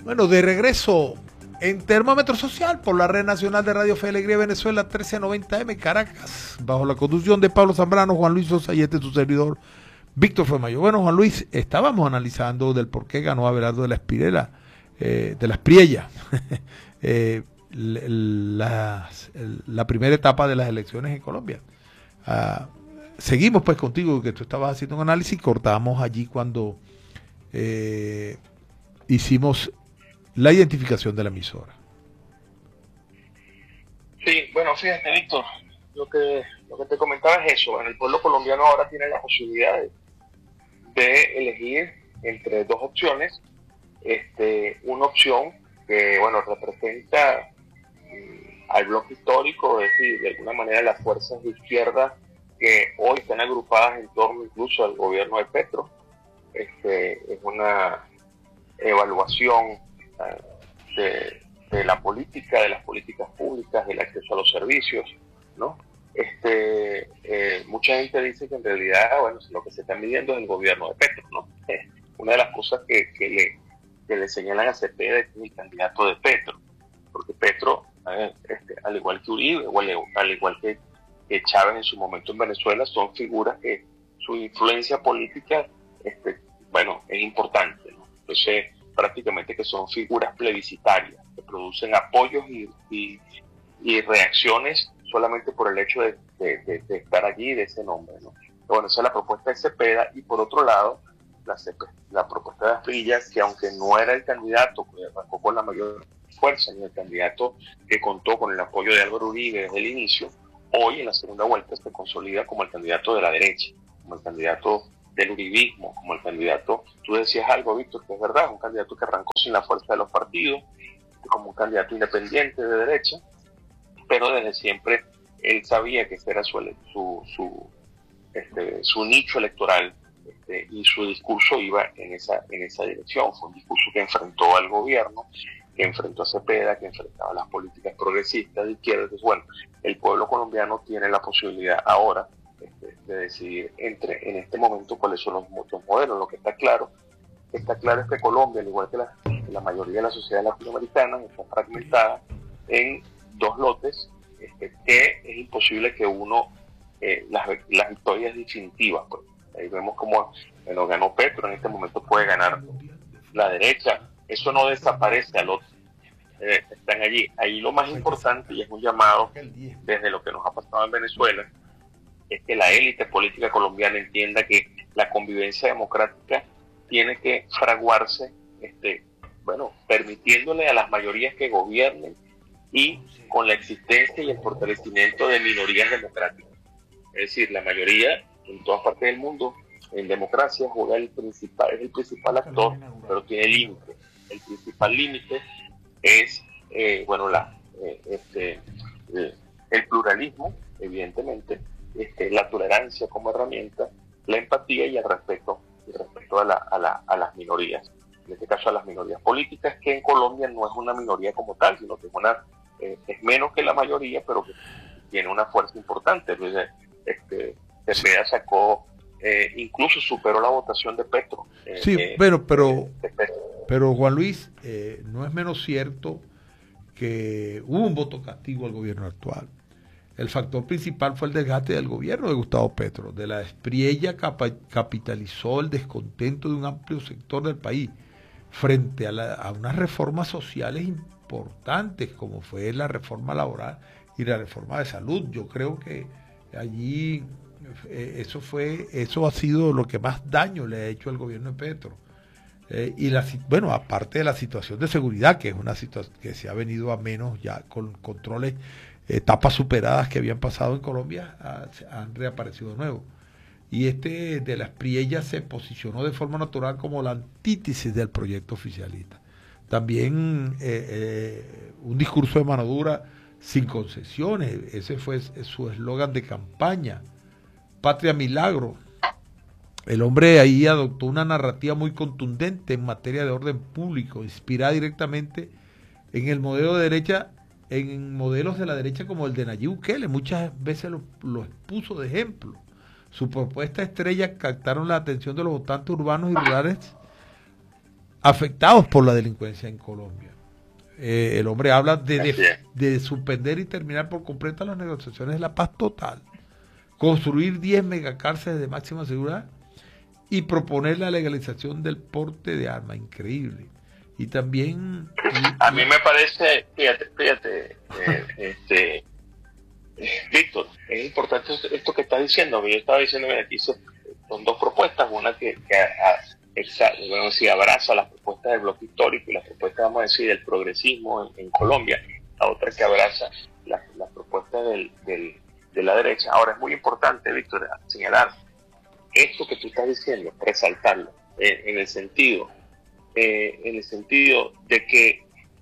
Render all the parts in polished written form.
Bueno, de regreso en Termómetro Social por la Red Nacional de Radio Fe y Alegría Venezuela 1390M Caracas, bajo la conducción de Pablo Zambrano, Juan Luis Sosa y su servidor Víctor Femayo. Bueno, Juan Luis, estábamos analizando del por qué ganó Abelardo de la Espriella, la primera etapa de las elecciones en Colombia. Seguimos pues contigo, que tú estabas haciendo un análisis, y cortamos allí cuando hicimos la identificación de la emisora. Sí, bueno, fíjate, Víctor, lo que te comentaba es eso. Bueno, el pueblo colombiano ahora tiene la posibilidad de elegir entre dos opciones. Una opción que, bueno, representa al bloque histórico, es decir, de alguna manera las fuerzas de izquierda que hoy están agrupadas en torno incluso al gobierno de Petro. Es una evaluación de la política, de las políticas públicas, del acceso a los servicios, ¿no? Mucha gente dice que en realidad, bueno, lo que se está midiendo es el gobierno de Petro, ¿no? Una de las cosas que le señalan a Cepeda es el candidato de Petro, porque Petro, al igual que Uribe, o al igual que Chávez en su momento en Venezuela, son figuras que su influencia política, bueno, es importante, ¿no? Entonces, prácticamente que son figuras plebiscitarias, que producen apoyos y reacciones solamente por el hecho de estar allí, de ese nombre, ¿no? Bueno, esa es la propuesta de Cepeda, y por otro lado, la propuesta de Asprilla, que aunque no era el candidato que arrancó con la mayor fuerza, ni el candidato que contó con el apoyo de Álvaro Uribe desde el inicio, hoy en la segunda vuelta se consolida como el candidato de la derecha, como el candidato del uribismo, como el candidato, tú decías algo, Víctor, que es verdad, un candidato que arrancó sin la fuerza de los partidos, como un candidato independiente de derecha, pero desde siempre él sabía que ese era su nicho electoral, y su discurso iba en esa dirección. Fue un discurso que enfrentó al gobierno, que enfrentó a Cepeda, que enfrentaba las políticas progresistas de izquierda. Entonces, bueno, el pueblo colombiano tiene la posibilidad ahora de decidir en este momento cuáles son los modelos. Lo que está claro es que Colombia, al igual que la mayoría de la sociedad latinoamericana, está fragmentada en dos lotes, que es imposible que uno las victorias definitivas, pues. Ahí vemos como, bueno, ganó Petro, en este momento puede ganar la derecha, eso no desaparece al otro, están allí. Ahí lo más importante, y es un llamado desde lo que nos ha pasado en Venezuela, es que la élite política colombiana entienda que la convivencia democrática tiene que fraguarse, bueno, permitiéndole a las mayorías que gobiernen y con la existencia y el fortalecimiento de minorías democráticas. Es decir, la mayoría en todas partes del mundo en democracia es el principal actor, pero tiene límites. El principal límite es bueno, el pluralismo, evidentemente, la tolerancia como herramienta, la empatía y el respeto a las minorías. En este caso a las minorías políticas, que en Colombia no es una minoría como tal, sino que es menos que la mayoría, pero que tiene una fuerza importante. Entonces, Cepeda sacó, incluso superó la votación de Petro. Pero Juan Luis, no es menos cierto que hubo un voto castigo al gobierno actual. El factor principal fue el desgaste del gobierno de Gustavo Petro. De la Espriella capitalizó el descontento de un amplio sector del país frente a unas reformas sociales importantes, como fue la reforma laboral y la reforma de salud. Yo creo que allí eso ha sido lo que más daño le ha hecho al gobierno de Petro. Bueno, aparte de la situación de seguridad, que es una situación que se ha venido a menos ya con controles, etapas superadas que habían pasado en Colombia, han reaparecido de nuevo. Y de la Espriella se posicionó de forma natural como la antítesis del proyecto oficialista. También un discurso de mano dura sin concesiones, ese fue su eslogan de campaña, Patria Milagro. El hombre ahí adoptó una narrativa muy contundente en materia de orden público, inspirada directamente en el modelo de derecha, en modelos de la derecha como el de Nayib Bukele. Muchas veces lo expuso de ejemplo. Su propuesta estrella captaron la atención de los votantes urbanos y rurales afectados por la delincuencia en Colombia. El hombre habla de suspender y terminar por completo las negociaciones de la paz total, construir 10 megacárceles de máxima seguridad y proponer la legalización del porte de armas. Increíble. Y también... A mí me parece, fíjate, Víctor, es importante esto que estás diciendo. Yo estaba diciendo, mira, aquí son dos propuestas, una que vamos a decir, abraza las propuestas del bloque histórico y las propuestas, vamos a decir, del progresismo en Colombia, la otra que abraza las propuestas de la derecha. Ahora, es muy importante, Víctor, señalar esto que tú estás diciendo, resaltarlo, en el sentido de que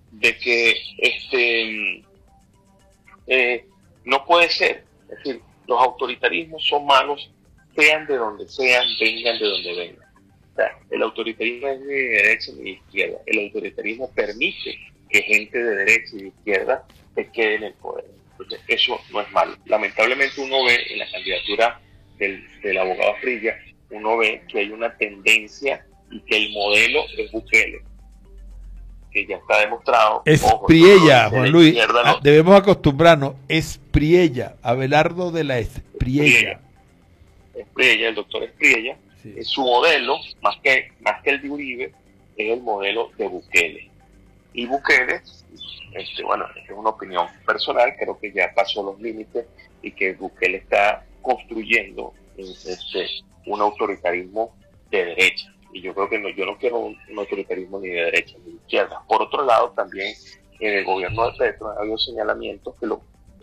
no puede ser. Es decir, los autoritarismos son malos, sean de donde sean, vengan de donde vengan. O sea, el autoritarismo es ni de derecha ni de izquierda. El autoritarismo permite que gente de derecha y de izquierda se quede en el poder. Entonces, eso no es malo. Lamentablemente uno ve en la candidatura del abogado Asprilla, uno ve que hay una tendencia y que el modelo es Bukele, que ya está demostrado. Espriella, Juan Luis, debemos acostumbrarnos. Espriella, Abelardo de la Espriella. Espriella, el doctor Espriella, sí. Es su modelo, más que el de Uribe, es el modelo de Bukele. Y Bukele, bueno, es una opinión personal, creo que ya pasó los límites y que Bukele está construyendo un autoritarismo de derecha. Y yo creo que yo no quiero un autoritarismo ni de derecha ni de izquierda. Por otro lado, también en el gobierno de Petro ha habido señalamientos que lo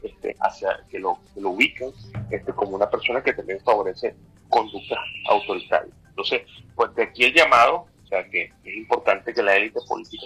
ubican como una persona que también favorece conductas autoritarias. Entonces, pues de aquí el llamado, o sea, que es importante que la élite política